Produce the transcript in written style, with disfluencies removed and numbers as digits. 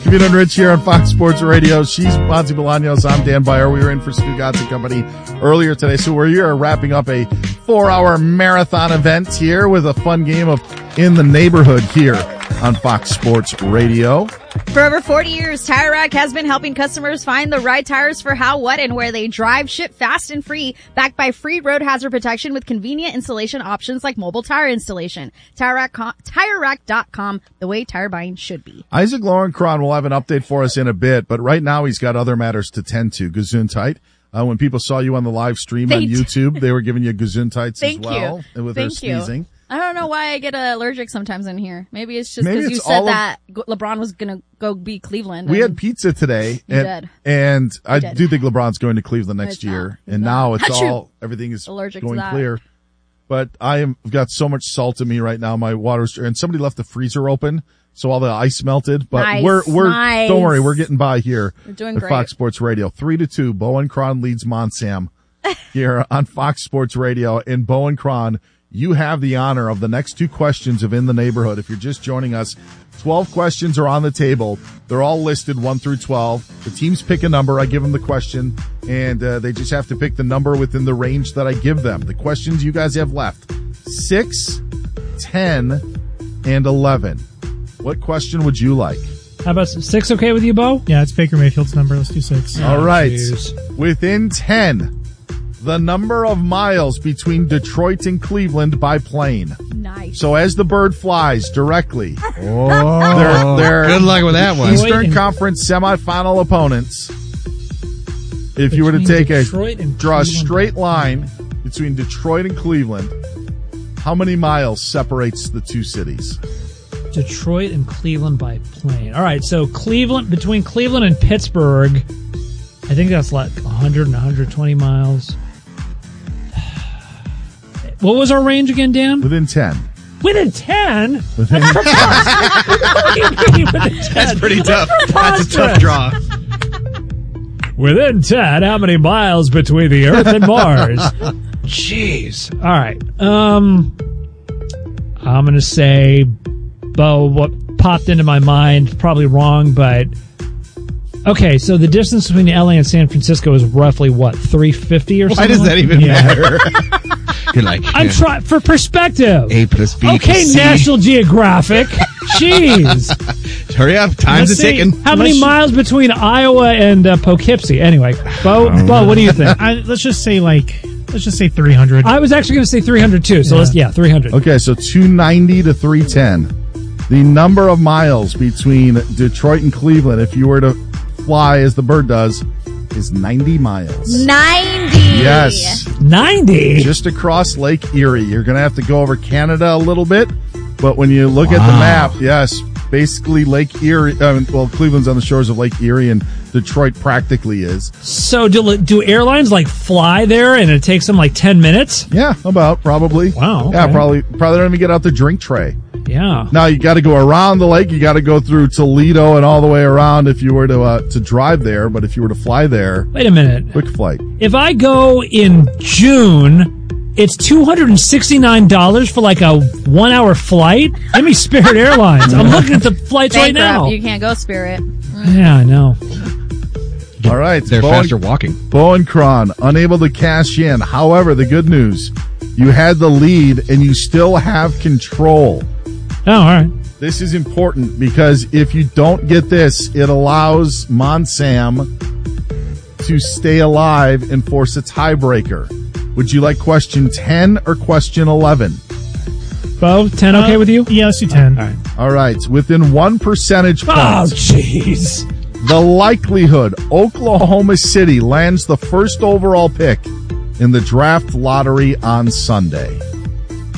Covino and Rich here on Fox Sports Radio. She's Monty Bolaños. I'm Dan Byer. We were in for Stu Gatz and Company earlier today. So we're here wrapping up a 4-hour marathon event here with a fun game of In the Neighborhood here on Fox Sports Radio. For over 40 years, Tire Rack has been helping customers find the right tires for how, what, and where they drive. Ship fast and free, backed by free road hazard protection with convenient installation options like mobile tire installation. TireRack.com, the way tire buying should be. Isaac Lowenkron will have an update for us in a bit, but right now he's got other matters to tend to. Gesundheit. When people saw you on the live stream on YouTube, they were giving you Gesundheits as well. With their sneezing. I don't know why I get allergic sometimes in here. Maybe it's just because you said that LeBron was going to go beat Cleveland. We had pizza today. And I do think LeBron's going to Cleveland next year. And now it's everything is allergic going clear. But I've got so much salt in me right now. My water's, and somebody left the freezer open. So all the ice melted, but nice, don't worry, we're getting by here at great. Fox Sports Radio. 3-2, Bowen Cron leads Monsam here on Fox Sports Radio. And Bowen Cron, you have the honor of the next two questions of In the Neighborhood. If you're just joining us, 12 questions are on the table. They're all listed 1 through 12. The teams pick a number. I give them the question, and they just have to pick the number within the range that I give them. The questions you guys have left, 6, 10, and 11. What question would you like? How about 6 okay with you, Bo? Yeah, it's Baker Mayfield's number. Let's do 6. All right. Geez. Within 10, the number of miles between Detroit and Cleveland by plane. Nice. So as the bird flies directly. Oh, they're good luck with that one. Eastern Conference semifinal opponents. If you were to draw a straight line between Detroit and Cleveland, how many miles separates the two cities? Detroit and Cleveland by plane. All right, so between Cleveland and Pittsburgh, I think that's like 100 and 120 miles. What was our range again, Dan? Within 10. Within 10? Within 10. What do you mean within 10? That's pretty tough. That's a tough draw. Within 10, how many miles between the Earth and Mars? Jeez. All right. I'm going to say, Bo, what popped into my mind, probably wrong, but okay, so the distance between LA and San Francisco is roughly what, 350 or something? Why does that even matter? You're like, I'm trying for perspective. A plus B okay, plus C. National Geographic. Jeez. Hurry up, time's ticking. How many miles between Iowa and Poughkeepsie? Anyway, Bo, what do you think? Let's just say 300. I was actually going to say 300 too. So let's 300. Okay, so 290 to 310. The number of miles between Detroit and Cleveland, if you were to fly as the bird does, is 90 miles. 90. Yes. 90? Just across Lake Erie. You're going to have to go over Canada a little bit, but when you look at the map, yes, basically Lake Erie, Cleveland's on the shores of Lake Erie, and Detroit practically is. So do airlines fly there and it takes them 10 minutes? Yeah, probably. Wow. Okay. Yeah, probably don't even get out the drink tray. Yeah. Now you got to go around the lake. You got to go through Toledo and all the way around if you were to drive there. But if you were to fly there, wait a minute, quick flight. If I go in June, it's $269 for a 1-hour flight. Give me Spirit Airlines. I'm looking at the flights right now. You can't go Spirit. Yeah, I know. All right, they're faster walking. Bowen Cron unable to cash in. However, the good news, you had the lead and you still have control. Oh, all right. This is important because if you don't get this, it allows Monsam to stay alive and force a tiebreaker. Would you like question 10 or question 11? Bo, 10 okay with you? Yeah, let's do 10. All right. Within 1 percentage point. Oh, jeez. The likelihood Oklahoma City lands the first overall pick in the draft lottery on Sunday.